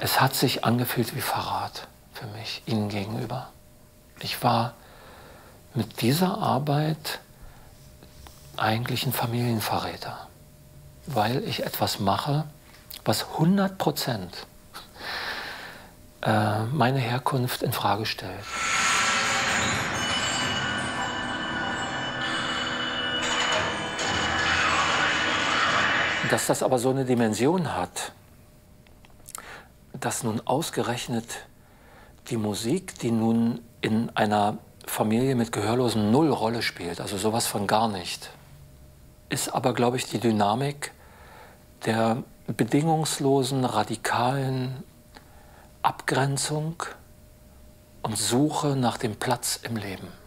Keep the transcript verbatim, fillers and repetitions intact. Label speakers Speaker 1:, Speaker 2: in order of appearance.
Speaker 1: Es hat sich angefühlt wie Verrat für mich, Ihnen gegenüber. Ich war mit dieser Arbeit eigentlich ein Familienverräter, weil ich etwas mache, was hundert Prozent äh, meine Herkunft in Frage stellt. Dass das aber so eine Dimension hat, dass nun ausgerechnet die Musik, die nun in einer Familie mit Gehörlosen null Rolle spielt, also sowas von gar nicht, ist aber, glaube ich, die Dynamik der bedingungslosen, radikalen Abgrenzung und Suche nach dem Platz im Leben.